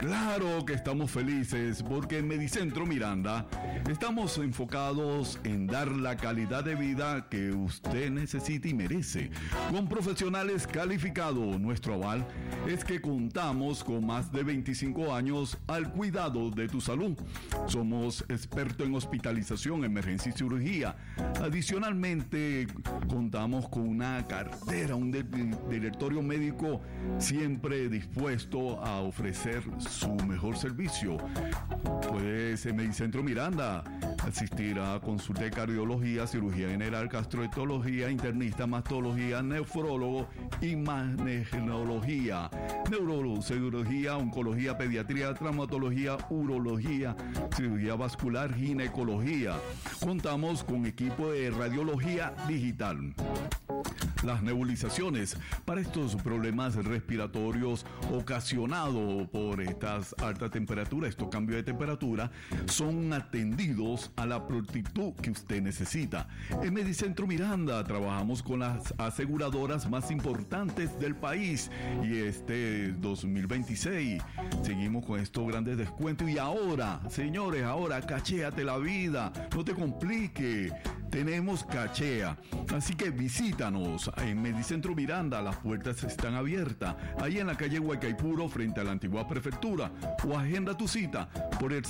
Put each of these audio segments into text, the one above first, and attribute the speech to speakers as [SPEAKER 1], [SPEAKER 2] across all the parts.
[SPEAKER 1] Claro que estamos felices porque en Medicentro Miranda estamos enfocados en dar la calidad de vida que usted necesita y merece. Con profesionales calificados, nuestro aval es que contamos con más de 25 años al cuidado de tu salud. Somos expertos en hospitalización, emergencia y cirugía. Adicionalmente, contamos con una cartera, un directorio médico siempre dispuesto a ofrecer su mejor servicio. Puedes en Medicentro Miranda asistir a consulta de cardiología, cirugía general, gastroenterología, internista, mastología, nefrólogo, imagenología, neurocirugía, oncología, pediatría, traumatología, urología, cirugía vascular, ginecología. Contamos con equipo de radiología digital. Las nebulizaciones para estos problemas respiratorios ocasionados por estas altas temperaturas, estos cambios de temperatura, son atendidos a la prontitud que usted necesita. En Medicentro Miranda trabajamos con las aseguradoras más importantes del país y este 2026 seguimos con estos grandes descuentos. Y ahora, señores, cachéate la vida, no te complique. Tenemos cachea, así que visítanos en Medicentro Miranda, las puertas están abiertas, ahí en la calle Huaycaipuro frente a la antigua prefectura, o agenda tu cita por el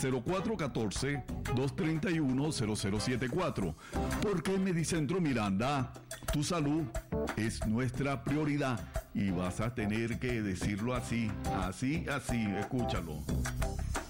[SPEAKER 1] 0414-231-0074, porque en Medicentro Miranda, tu salud es nuestra prioridad y vas a tener que decirlo así, escúchalo.